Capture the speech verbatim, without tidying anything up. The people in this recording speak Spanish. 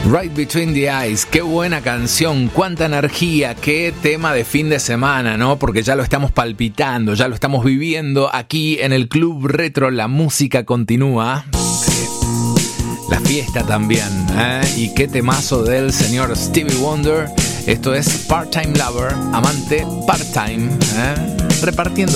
Right Between the Eyes, qué buena canción, cuánta energía, qué tema de fin de semana, ¿no? Porque ya lo estamos palpitando, ya lo estamos viviendo aquí en el Club Retro, la música continúa, la fiesta también, ¿eh? Y qué temazo del señor Stevie Wonder. Esto es Part-Time Lover, amante part-time, ¿eh? Repartiendo